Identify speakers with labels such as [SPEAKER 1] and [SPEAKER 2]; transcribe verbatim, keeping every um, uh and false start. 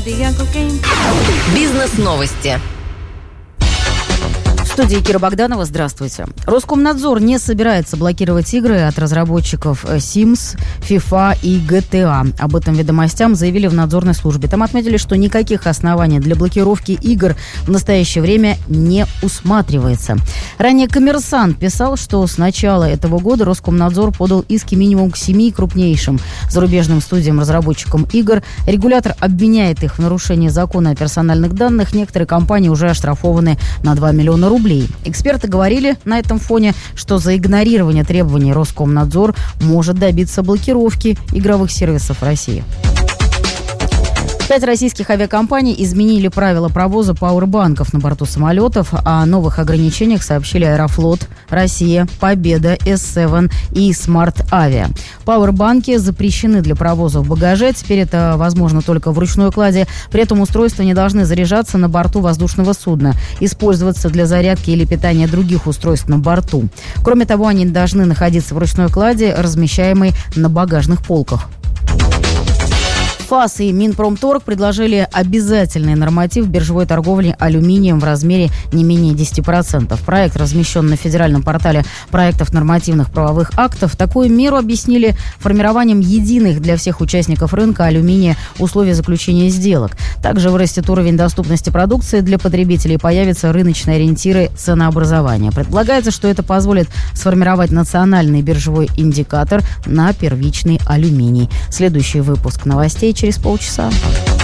[SPEAKER 1] Бизнес-новости.
[SPEAKER 2] В студии Кира Богданова. Здравствуйте. Роскомнадзор не собирается блокировать игры от разработчиков Sims, FIFA и джи ти эй. Об этом ведомостям заявили в надзорной службе. Там отметили, что никаких оснований для блокировки игр в настоящее время не усматривается. Ранее «Коммерсант» писал, что с начала этого года Роскомнадзор подал иски минимум к семи крупнейшим зарубежным студиям-разработчикам игр. Регулятор обвиняет их в нарушении закона о персональных данных. Некоторые компании уже оштрафованы на два миллиона рублей. Эксперты говорили на этом фоне, что за игнорирование требований Роскомнадзор может добиться блокировки игровых сервисов России. Пять российских авиакомпаний изменили правила провоза пауэрбанков на борту самолетов. О новых ограничениях сообщили Аэрофлот, Россия, Победа, эс семь и Смарт Авиа. Пауэрбанки запрещены для провоза в багаже. Теперь это возможно только в ручной кладе. При этом устройства не должны заряжаться на борту воздушного судна, использоваться для зарядки или питания других устройств на борту. Кроме того, они должны находиться в ручной кладе, размещаемой на багажных полках. ФАС и Минпромторг предложили обязательный норматив биржевой торговли алюминием в размере не менее десять процентов. Проект размещен на федеральном портале проектов нормативных правовых актов. Такую меру объяснили формированием единых для всех участников рынка алюминия условий заключения сделок. Также вырастет уровень доступности продукции для потребителей, появятся рыночные ориентиры ценообразования. Предполагается, что это позволит сформировать национальный биржевой индикатор на первичный алюминий. Следующий выпуск новостей через полчаса.